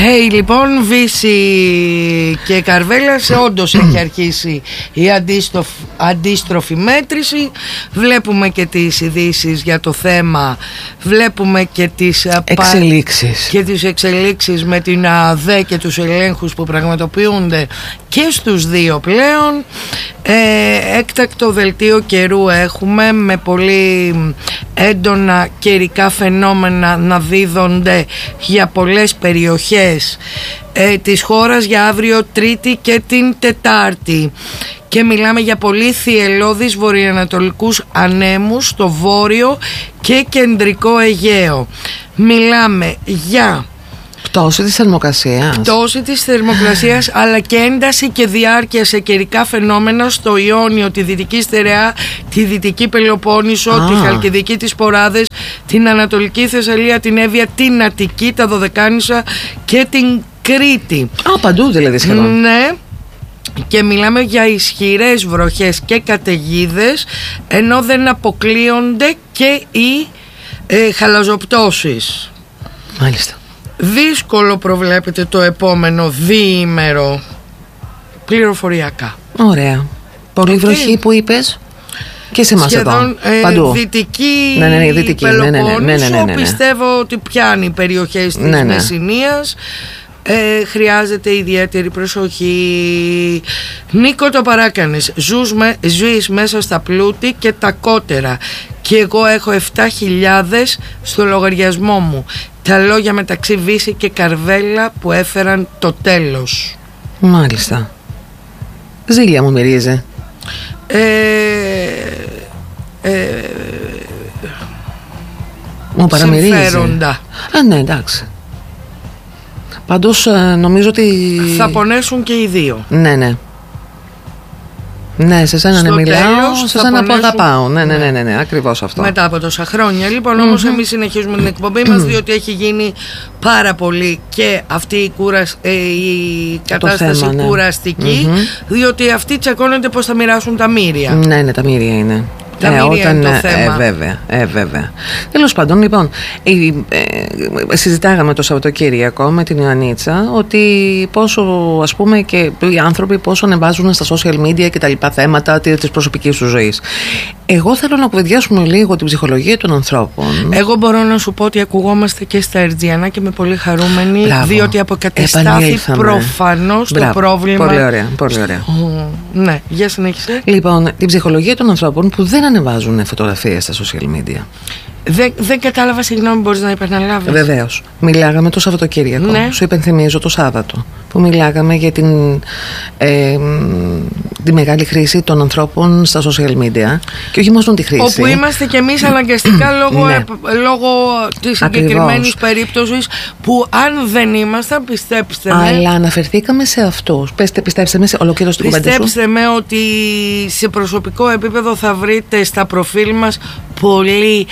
Λοιπόν, Βύση και Καρβέλας, όντως έχει αρχίσει η αντίστροφη μέτρηση. Βλέπουμε και τις ειδήσεις για το θέμα, βλέπουμε και τις εξελίξεις με την ΑΔΕ και τους ελέγχους που πραγματοποιούνται και στους δύο πλέον. Έκτακτο δελτίο καιρού έχουμε, με πολύ έντονα καιρικά φαινόμενα να δίδονται για πολλές περιοχές της χώρας για αύριο Τρίτη και την Τετάρτη, και μιλάμε για πολύ θυελλώδεις βορειοανατολικούς ανέμους στο βόρειο και κεντρικό Αιγαίο. Μιλάμε για πτώση της θερμοκρασίας, αλλά και ένταση και διάρκεια σε καιρικά φαινόμενα στο Ιόνιο, τη Δυτική Στερεά, τη Δυτική Πελοπόννησο, τη Χαλκιδική, τις Ποράδες, την Ανατολική Θεσσαλία, την Εύβοια, την Αττική, τα Δωδεκάνησα και την Κρήτη. Παντού δηλαδή σχεδόν. Ναι. Και μιλάμε για ισχυρές βροχές και καταιγίδες, ενώ δεν αποκλείονται και οι χαλαζοπτώσεις. Μάλιστα. Δύσκολο προβλέπεται το επόμενο διήμερο πληροφοριακά. Ωραία. Πολύ βροχή που είπες και σε εμάς εδώ. Παντού. Δυτική Πελοπόννησο, πιστεύω ότι πιάνει περιοχές της Μεσσηνίας. Χρειάζεται ιδιαίτερη προσοχή. Νίκο, το παράκανες. Ζεις μέσα στα πλούτη και τα κότερα, και εγώ έχω 7.000 στο λογαριασμό μου. Τα λόγια μεταξύ Βύση και Καρβέλα που έφεραν το τέλος. Μάλιστα. Ζήλια μου μυρίζει. Μου παραμυρίζει. Συμφέροντα. Ναι, εντάξει. Πάντως νομίζω ότι θα πονέσουν και οι δύο. Ναι. Ναι, σε σένα να μιλάω, σε σένα που αγαπάω. Ναι, ακριβώς αυτό. Μετά από τόσα χρόνια. Λοιπόν, όμως εμείς συνεχίζουμε την εκπομπή μας, διότι έχει γίνει πάρα πολύ και αυτή η κατάσταση κουραστική, διότι αυτοί τσακώνονται πώς θα μοιράσουν τα μοίρια. Ναι, τα μοίρια είναι. Είναι το θέμα. Βέβαια. Τέλος πάντων, λοιπόν, συζητάγαμε το Σαββατοκύριακο με την Ιωαννίτσα ότι πόσο, ας πούμε, και οι άνθρωποι πόσο ανεβάζουν στα social media και τα λοιπά θέματα της προσωπικής του ζωής. Εγώ θέλω να κουβεντιάσουμε λίγο την ψυχολογία των ανθρώπων. Εγώ μπορώ να σου πω ότι ακουγόμαστε και στα Ερτζιανά και είμαι πολύ χαρούμενη. Διότι αποκαταστάθη προφανώς το πρόβλημα. Πολύ ωραία. Ναι, για συνέχισε. Λοιπόν, την ψυχολογία των ανθρώπων που δεν ανεβάζουν φωτογραφίες στα social media. Δεν κατάλαβα, συγγνώμη, μπορείς να επαναλάβεις? Βεβαίως. Μιλάγαμε το Σαββατοκύριακο. Ναι. Σου υπενθυμίζω το Σάββατο, που μιλάγαμε για τη μεγάλη χρήση των ανθρώπων στα social media. Και όχι μόνο τη χρήση. Όπου είμαστε κι εμείς αναγκαστικά λόγω της συγκεκριμένης περίπτωσης, που αν δεν ήμασταν, πιστέψτε με. Αλλά αναφερθήκαμε σε αυτούς. Πιστέψτε με, ολοκλήρωση την κουβέντα σου. Πιστέψτε με ότι σε προσωπικό επίπεδο θα βρείτε στα προφίλ μας πολύ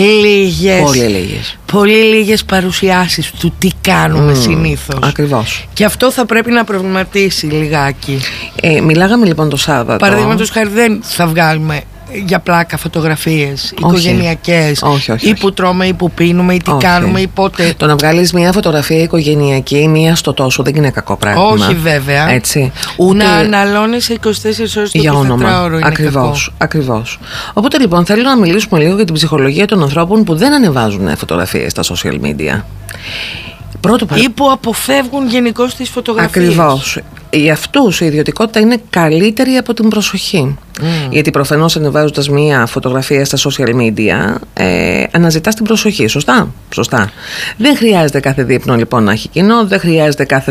λίγες παρουσιάσεις του τι κάνουμε συνήθως. Ακριβώς. Και αυτό θα πρέπει να προβληματίσει λιγάκι. Μιλάγαμε λοιπόν το Σάββατο. Παραδείγματος χάρη, δεν θα βγάλουμε για πλάκα φωτογραφίες οικογενειακές, ή που τρώμε ή που πίνουμε ή τι κάνουμε ή πότε. Το να βγάλεις μια φωτογραφία οικογενειακή μία στο τόσο δεν είναι κακό πράγμα. Όχι βέβαια. Έτσι. Ούτε να αναλώνεις 24 ώρες το 24ωρο είναι ακριβώς. Οπότε λοιπόν θέλω να μιλήσουμε λίγο για την ψυχολογία των ανθρώπων που δεν ανεβάζουν φωτογραφίες στα social media. Ή που αποφεύγουν γενικώς τις φωτογραφίες. Ακριβώς. Για αυτούς η ιδιωτικότητα είναι καλύτερη από την προσοχή. Γιατί προφανώς ανεβάζοντας μία φωτογραφία στα social media αναζητάς την προσοχή. Σωστά. Δεν χρειάζεται κάθε δείπνο λοιπόν να έχει κοινό. Δεν χρειάζεται κάθε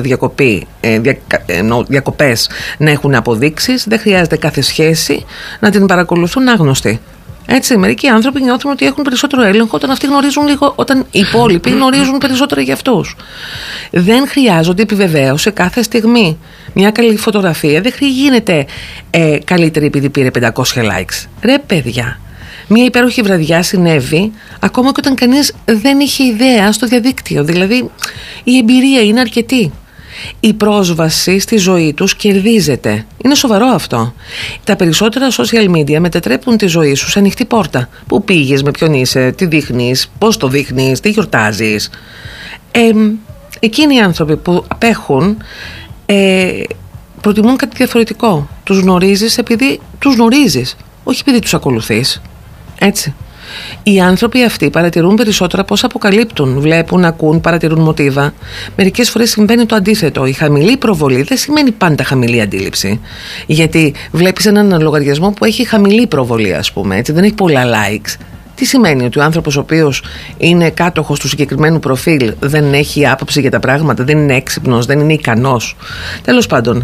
διακοπές να έχουν αποδείξεις. Δεν χρειάζεται κάθε σχέση να την παρακολουθούν άγνωστοι. Έτσι, μερικοί άνθρωποι νιώθουν ότι έχουν περισσότερο έλεγχο όταν αυτοί γνωρίζουν λίγο, όταν οι υπόλοιποι γνωρίζουν περισσότερο για αυτούς. Δεν χρειάζονται επιβεβαίωση κάθε στιγμή. Μια καλή φωτογραφία δεν γίνεται καλύτερη επειδή πήρε 500 likes. Ρε παιδιά, μια υπέροχη βραδιά συνέβη ακόμα και όταν κανείς δεν είχε ιδέα στο διαδίκτυο. Δηλαδή, η εμπειρία είναι αρκετή. Η πρόσβαση στη ζωή τους κερδίζεται. Είναι σοβαρό αυτό. Τα περισσότερα social media μετατρέπουν τη ζωή σου σε ανοιχτή πόρτα. Πού πήγες, με ποιον είσαι, τι δείχνεις, πώς το δείχνεις, τι γιορτάζεις. Εκείνοι οι άνθρωποι που απέχουν προτιμούν κάτι διαφορετικό. Τους γνωρίζεις επειδή τους γνωρίζεις, όχι επειδή τους ακολουθείς. Έτσι. Οι άνθρωποι αυτοί παρατηρούν περισσότερα πώς αποκαλύπτουν, βλέπουν, ακούν, παρατηρούν μοτίβα. Μερικές φορές συμβαίνει το αντίθετο. Η χαμηλή προβολή δεν σημαίνει πάντα χαμηλή αντίληψη. Γιατί βλέπεις έναν λογαριασμό που έχει χαμηλή προβολή, ας πούμε, έτσι, δεν έχει πολλά likes. Τι σημαίνει? Ότι ο άνθρωπος ο οποίος είναι κάτοχος του συγκεκριμένου προφίλ δεν έχει άποψη για τα πράγματα, δεν είναι έξυπνος, δεν είναι ικανός. Τέλος πάντων,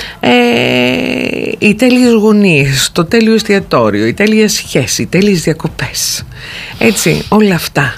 οι τέλειες γωνίες, το τέλειο εστιατόριο, η τέλεια σχέση, οι τέλειες διακοπές, έτσι, όλα αυτά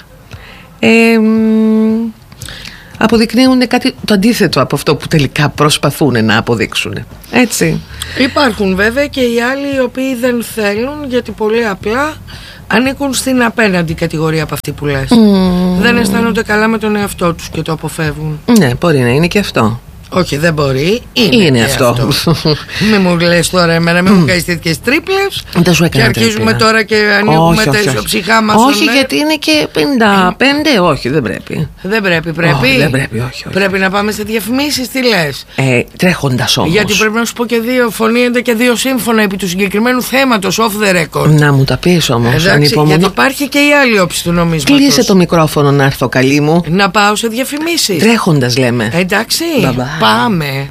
αποδεικνύουν κάτι το αντίθετο από αυτό που τελικά προσπαθούν να αποδείξουν. Έτσι. Υπάρχουν βέβαια και οι άλλοι οι οποίοι δεν θέλουν, γιατί πολύ απλά ανήκουν στην απέναντι κατηγορία από αυτή που λες. Δεν αισθάνονται καλά με τον εαυτό τους και το αποφεύγουν. Ναι, μπορεί να είναι και αυτό. Όχι, δεν μπορεί. Είναι αυτό. Μην μου λες τώρα εμένα, μην μου κάνεις τέτοιες τρίπλες. Δεν σου έκανα και αρχίζουμε τρίπλα. Τώρα και ανοίγουμε τα ισοψυχά μας. Όχι, γιατί είναι και 55. Όχι, δεν πρέπει. Δεν πρέπει. Δεν πρέπει, όχι. Πρέπει να πάμε σε διαφημίσεις, τι λες? Τρέχοντας όμως. Γιατί πρέπει να σου πω και δύο φωνήεντα και δύο σύμφωνα επί του συγκεκριμένου θέματος, off the record. Να μου τα πεις όμως. Γιατί υπάρχει και η άλλη όψη του νομίσματος. Κλείσε το μικρόφωνο να έρθω, καλή μου. Να πάω σε διαφημίσεις. Τρέχοντας λέμε. Εντάξει. Πάμε.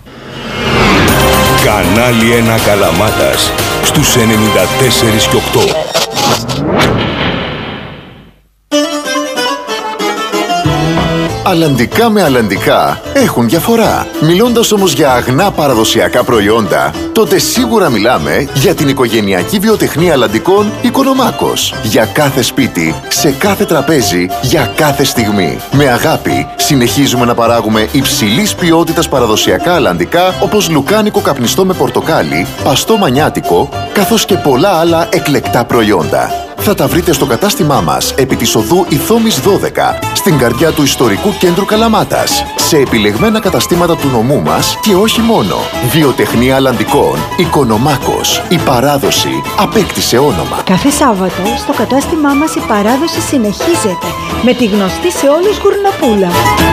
Κανάλι 1 Καλαμάτας στους 94 και 8. Αλλαντικά με αλλαντικά έχουν διαφορά. Μιλώντας όμως για αγνά παραδοσιακά προϊόντα, τότε σίγουρα μιλάμε για την οικογενειακή βιοτεχνία αλλαντικών Οικονομάκος. Για κάθε σπίτι, σε κάθε τραπέζι, για κάθε στιγμή. Με αγάπη συνεχίζουμε να παράγουμε υψηλής ποιότητας παραδοσιακά αλλαντικά, όπως λουκάνικο καπνιστό με πορτοκάλι, παστό μανιάτικο, καθώς και πολλά άλλα εκλεκτά προϊόντα. Θα τα βρείτε στο κατάστημά μας επί της οδού Ηθόμης 12, στην καρδιά του ιστορικού κέντρου Καλαμάτας, σε επιλεγμένα καταστήματα του νομού μας και όχι μόνο. Βιοτεχνία αλλαντικών Οικονομάκος. Η παράδοση απέκτησε όνομα. Κάθε Σάββατο στο κατάστημά μας η παράδοση συνεχίζεται με τη γνωστή σε όλους γουρνοπούλα.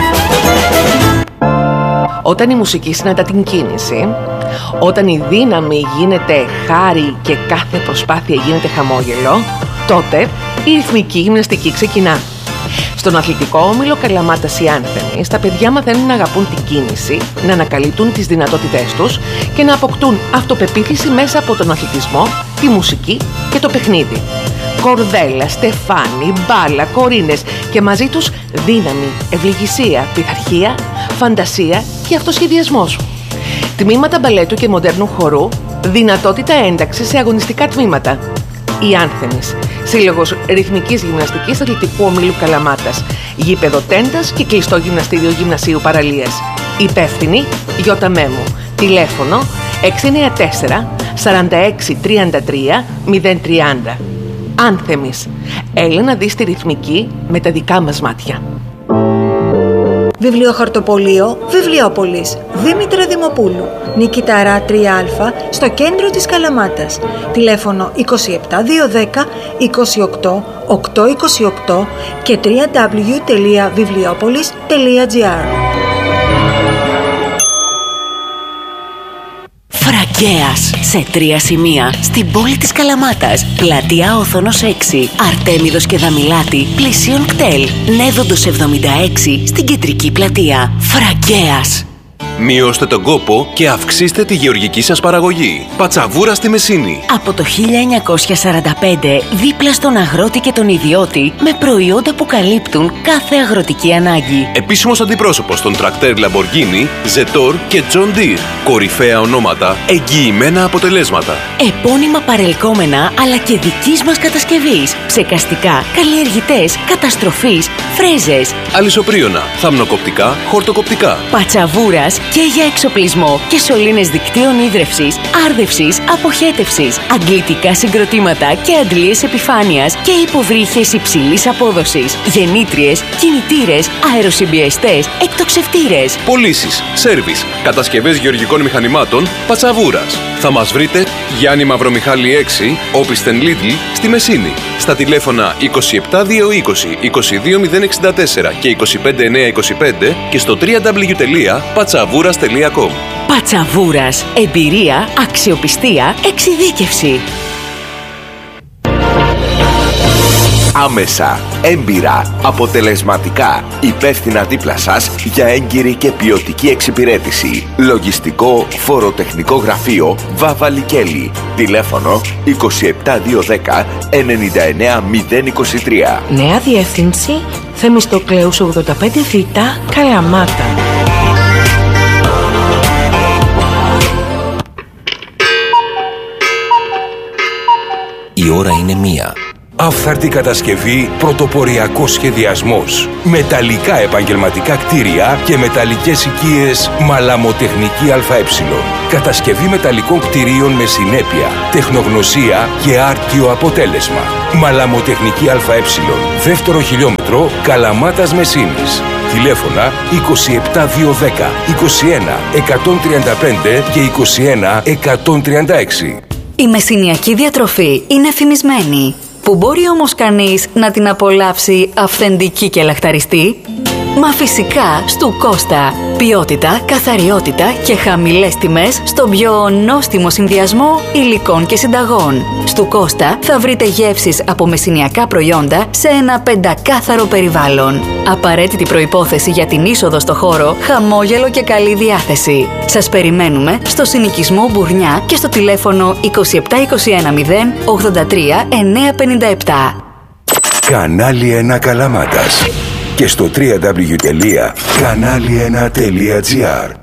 Όταν η μουσική συναντά την κίνηση, όταν η δύναμη γίνεται χάρη και κάθε προσπάθεια γίνεται χαμόγελο, τότε η ρυθμική γυμναστική ξεκινά. Στον αθλητικό όμιλο Καλαμάτας οι Άνθεμοι, τα παιδιά μαθαίνουν να αγαπούν την κίνηση, να ανακαλύπτουν τις δυνατότητές τους και να αποκτούν αυτοπεποίθηση μέσα από τον αθλητισμό, τη μουσική και το παιχνίδι. Κορδέλα, στεφάνι, μπάλα, κορίνες και μαζί τους δύναμη, ευληγησία, πειθαρχία, φαντασία και αυτοσχεδιασμός. Τμήματα μπαλέτου και μοντέρνου χορού, δυνατότητα ένταξης σε αγωνιστικά τμήματα. Οι Άνθεμις, Σύλλογος Ρυθμικής Γυμναστικής Αθλητικού Ομίλου Καλαμάτας, γήπεδο τέντας και κλειστό γυμναστήριο Γυμνασίου Παραλίας. Υπεύθυνη Γιώτα Μέμου. Τηλέφωνο 694 46 33 030. Άνθεμις. Έλα να δεις τη ρυθμική με τα δικά μας μάτια. Βιβλιοχαρτοπωλείο Βιβλιόπολης Δήμητρα Δημοπούλου, Νικηταρά 3α, στο κέντρο της Καλαμάτας. Τηλέφωνο 27210 28 828 και www.βιβλιοpolis.gr. Φραγκέας, σε 3 σημεία στην πόλη της Καλαμάτας. Πλατεία Όθωνος 6, Αρτέμιδος και Δαμιλάτη, πλησίον κτέλ. Νέδοντος 76 στην κεντρική πλατεία. Φραγκέας. Μειώστε τον κόπο και αυξήστε τη γεωργική σας παραγωγή. Πατσαβούρα στη Μεσίνη. Από το 1945, δίπλα στον αγρότη και τον ιδιώτη, με προϊόντα που καλύπτουν κάθε αγροτική ανάγκη. Επίσημος αντιπρόσωπος των τρακτέρ Lamborghini, Zetor και John Deere. Κορυφαία ονόματα, εγγυημένα αποτελέσματα. Επώνυμα παρελκόμενα, αλλά και δικής μας κατασκευής. Ψεκαστικά, καλλιεργητές, καταστροφής, φρέζες. Αλυσοπρίωνα, θαμνοκοπτικά, χορτοκοπτικά. Πατσαβούρας και για εξοπλισμό και σωλήνες δικτύων ίδρευσης, άρδευσης, αποχέτευσης, αντλητικά συγκροτήματα και αντλίες επιφάνειας και υποβρύχες υψηλής απόδοσης, γεννήτριες, κινητήρες, αεροσυμπιεστές, εκτοξευτήρες. Πωλήσεις, σέρβις, κατασκευές γεωργικών μηχανημάτων, Πατσαβούρας. Θα μας βρείτε Γιάννη Μαυρομιχάλη 6, Όπισθεν Λίτλ, στη Μεσίνη. Στα τηλέφωνα 27220 22064 και 25925 και στο www.patsavouras.com. Πατσαβούρας. Εμπειρία, αξιοπιστία, εξειδίκευση. Άμεσα, έμπειρα, αποτελεσματικά, υπεύθυνα δίπλα σας για έγκυρη και ποιοτική εξυπηρέτηση. Λογιστικό φοροτεχνικό γραφείο Βάβα Λικέλη. Τηλέφωνο 27210 99023. Νέα διεύθυνση Θεμιστοκλέους 85Β, Καλαμάτα. Η ώρα είναι 1. Άφθαρτη κατασκευή, πρωτοποριακός σχεδιασμός. Μεταλλικά επαγγελματικά κτίρια και μεταλλικές οικίες Μαλαμοτεχνική ΑΕ. Κατασκευή μεταλλικών κτιρίων με συνέπεια, τεχνογνωσία και άρτιο αποτέλεσμα. Μαλαμοτεχνική ΑΕ. Δεύτερο χιλιόμετρο Καλαμάτας Μεσίνης. Τηλέφωνα 27210 21 135 και 21 136. Η μεσηνιακή διατροφή είναι φημισμένη. Που μπορεί όμως κανείς να την απολαύσει αυθεντική και λαχταριστή? Μα φυσικά στου Κώστα. Ποιότητα, καθαριότητα και χαμηλές τιμές στον πιο νόστιμο συνδυασμό υλικών και συνταγών. Στου Κώστα θα βρείτε γεύσεις από μεσηνιακά προϊόντα σε ένα πεντακάθαρο περιβάλλον. Απαραίτητη προϋπόθεση για την είσοδο στο χώρο, χαμόγελο και καλή διάθεση. Σας περιμένουμε στο συνοικισμό Μπουρνιά και στο τηλέφωνο 27210 83 957. Κανάλι 1 Καλαμάτας και στο www.kanali1.gr.